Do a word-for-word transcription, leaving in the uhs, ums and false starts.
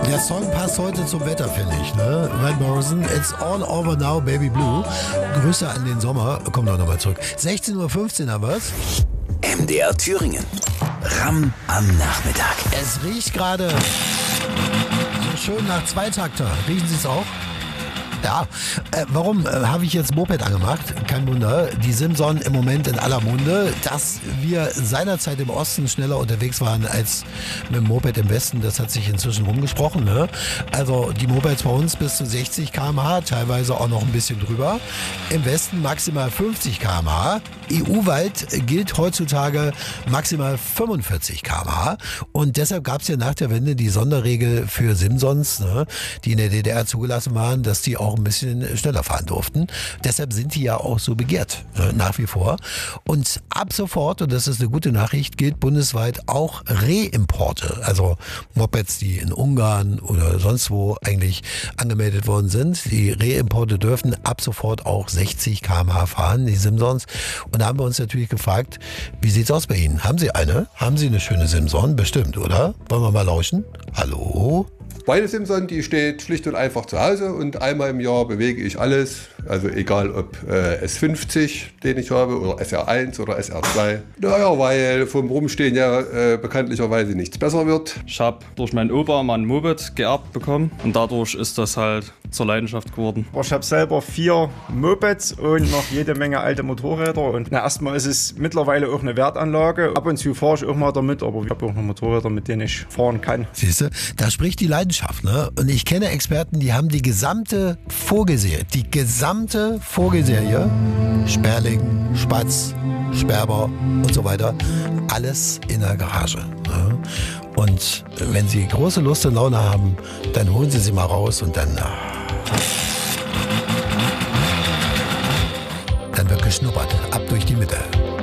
Der Song passt heute zum Wetter, finde ich. Ne? Van Morrison, It's All Over Now, Baby Blue. Grüße an den Sommer. Komm doch nochmal zurück. sechzehn Uhr fünfzehn haben wir's. M D R Thüringen. Ramm am Nachmittag. Es riecht gerade so schön nach Zweitakter. Riechen Sie es auch? Ja, äh, warum äh, habe ich jetzt Moped angemacht? Kein Wunder, die Simson im Moment in aller Munde. Dass wir seinerzeit im Osten schneller unterwegs waren als mit dem Moped im Westen, das hat sich inzwischen rumgesprochen. Ne? Also die Mopeds bei uns bis zu sechzig Kilometer pro Stunde, teilweise auch noch ein bisschen drüber. Im Westen maximal fünfzig Kilometer pro Stunde. E U-weit gilt heutzutage maximal fünfundvierzig Kilometer pro Stunde. Und deshalb gab es ja nach der Wende die Sonderregel für Simsons, ne, die in der D D R zugelassen waren, dass die auch ein bisschen schneller fahren durften. Deshalb sind die ja auch so begehrt, ne, nach wie vor. Und ab sofort, und das ist eine gute Nachricht, gilt bundesweit auch Reimporte. Also Mopeds, die in Ungarn oder sonst wo eigentlich angemeldet worden sind. Die Reimporte dürfen ab sofort auch sechzig Kilometer pro Stunde fahren, die Simsons. Und da haben wir uns natürlich gefragt, wie sieht's aus bei Ihnen? Haben Sie eine? Haben Sie eine schöne Simson? Bestimmt, oder? Wollen wir mal lauschen? Hallo? Meine Simson, die steht schlicht und einfach zu Hause und einmal im Jahr bewege ich alles. Also egal ob äh, S fünfzig, den ich habe, oder S R eins oder S R zwei. Naja, weil vom Rumstehen ja äh, bekanntlicherweise nichts besser wird. Ich habe durch meinen Opa mal ein Moped geerbt bekommen und dadurch ist das halt zur Leidenschaft geworden. Ich habe selber vier Mopeds und noch jede Menge alte Motorräder. Und na, erstmal ist es mittlerweile auch eine Wertanlage. Ab und zu fahre ich auch mal damit, aber ich habe auch noch Motorräder, mit denen ich fahren kann. Siehst du, da spricht die Leidenschaft. Ne? Und ich kenne Experten, die haben die gesamte Vogelserie, die gesamte Vogelserie, Sperling, Spatz, Sperber und so weiter, alles in der Garage. Ne? Und wenn Sie große Lust und Laune haben, dann holen Sie sie mal raus und dann... Dann wird geschnuppert, ab durch die Mitte.